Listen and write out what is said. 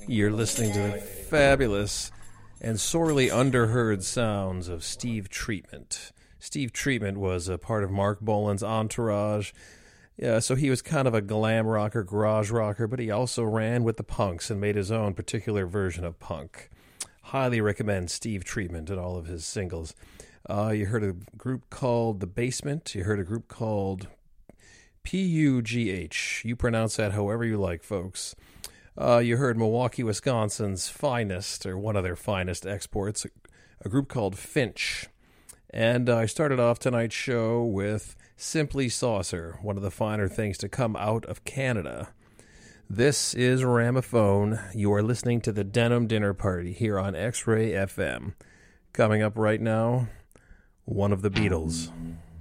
You're listening to the fabulous and sorely underheard sounds of Steve Treatment. Steve Treatment was a part of Mark Bolan's entourage. Yeah, so he was kind of a glam rocker, garage rocker, but he also ran with the punks and made his own particular version of punk. Highly recommend Steve Treatment and all of his singles. You heard a group called The Basement. You heard a group called Pugh. You pronounce that however you like, folks. You heard Milwaukee, Wisconsin's finest, or one of their finest exports, a group called Finch. And I started off tonight's show with Simply Saucer, one of the finer things to come out of Canada. This is Ramaphone. You are listening to the Denim Dinner Party here on X-Ray FM. Coming up right now, one of the Beatles.